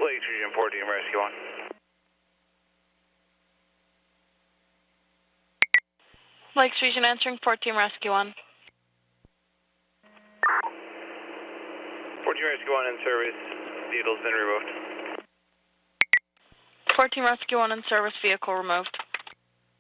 Lakes Region 4 Team Rescue 1. Lakes Region answering 4 Team Rescue 1. 4 Team Rescue 1 in service. Needle's been removed. 4 Team Rescue 1 in service, vehicle removed.